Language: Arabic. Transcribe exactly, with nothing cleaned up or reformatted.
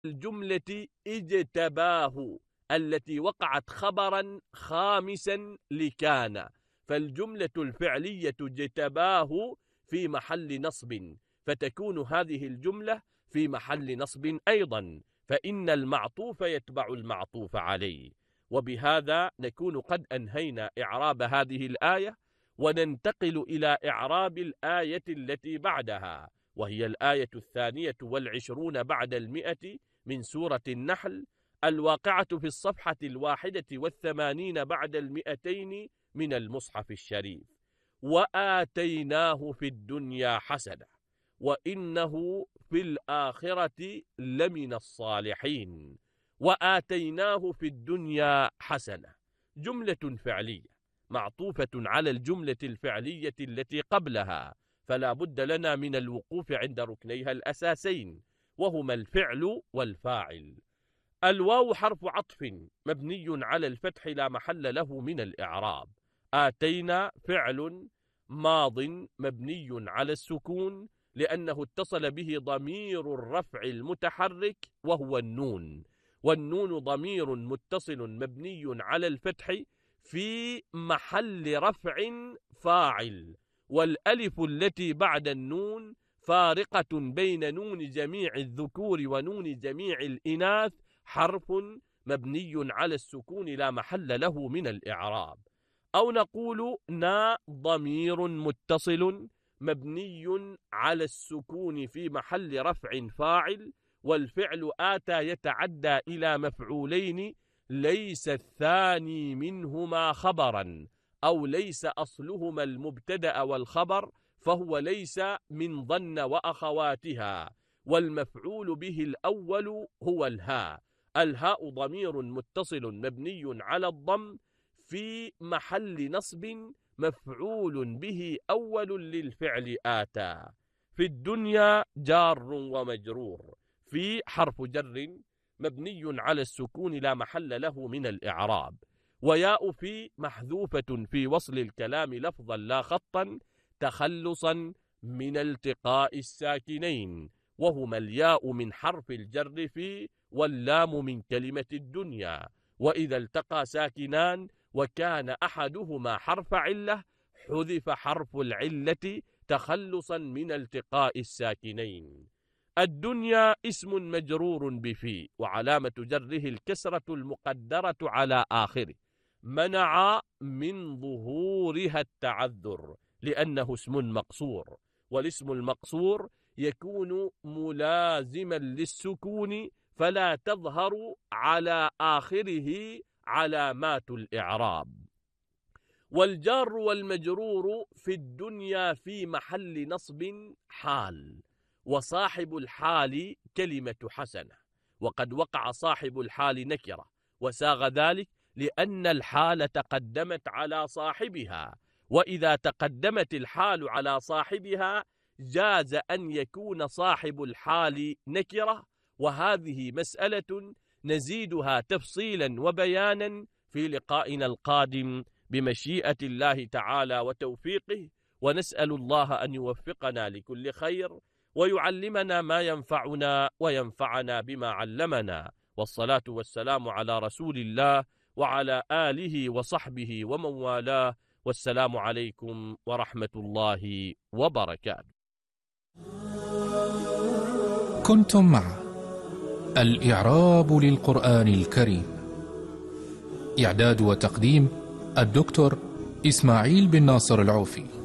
الجملة اجتباه التي وقعت خبرا خامسا لكان، فالجملة الفعلية اجتباه في محل نصب، فتكون هذه الجملة في محل نصب أيضا، فإن المعطوف يتبع المعطوف عليه. وبهذا نكون قد أنهينا إعراب هذه الآية، وننتقل إلى إعراب الآية التي بعدها، وهي الآية الثانية والعشرون بعد المئة من سورة النحل، الواقعة في الصفحة الواحدة والثمانين بعد المئتين من المصحف الشريف. وآتيناه في الدنيا حسنة وإنه في الآخرة لمن الصالحين. وآتيناه في الدنيا حسنة جملة فعلية معطوفة على الجملة الفعلية التي قبلها، فلا بد لنا من الوقوف عند ركنيها الأساسين، وهما الفعل والفاعل. الواو حرف عطف مبني على الفتح لا محل له من الإعراب. آتينا فعل ماض مبني على السكون لأنه اتصل به ضمير الرفع المتحرك وهو النون، والنون ضمير متصل مبني على الفتح في محل رفع فاعل، والألف التي بعد النون فارقة بين نون جميع الذكور ونون جميع الإناث، حرف مبني على السكون لا محل له من الإعراب. أو نقول نا ضمير متصل مبني على السكون في محل رفع فاعل، والفعل آتى يتعدى إلى مفعولين ليس الثاني منهما خبرا، أو ليس أصلهما المبتدأ والخبر، فهو ليس من ظن وأخواتها، والمفعول به الأول هو الهاء. الهاء ضمير متصل مبني على الضم في محل نصب مفعول به أول للفعل آتى. في الدنيا جار ومجرور، في حرف جر مبني على السكون لا محل له من الإعراب. وياء في محذوفة في وصل الكلام لفظا لا خطا تخلصا من التقاء الساكنين، وهما الياء من حرف الجر في واللام من كلمة الدنيا. وإذا التقى ساكنان وكان أحدهما حرف علة حذف حرف العلة تخلصا من التقاء الساكنين. الدنيا اسم مجرور بفي، وعلامة جره الكسرة المقدرة على آخره، منع من ظهورها التعذر لأنه اسم مقصور، والاسم المقصور يكون ملازما للسكون فلا تظهر على آخره علامات الإعراب. والجار والمجرور في الدنيا في محل نصب حال، وصاحب الحال كلمة حسنة، وقد وقع صاحب الحال نكرة، وساغ ذلك لأن الحال تقدمت على صاحبها، وإذا تقدمت الحال على صاحبها جاز أن يكون صاحب الحال نكرة، وهذه مسألة نزيدها تفصيلا وبيانا في لقائنا القادم بمشيئة الله تعالى وتوفيقه، ونسأل الله أن يوفقنا لكل خير ويعلمنا ما ينفعنا وينفعنا بما علمنا، والصلاة والسلام على رسول الله وعلى آله وصحبه ومن والاه، والسلام عليكم ورحمة الله وبركاته. كنتم مع الإعراب للقرآن الكريم، إعداد وتقديم الدكتور إسماعيل بن ناصر العوفي.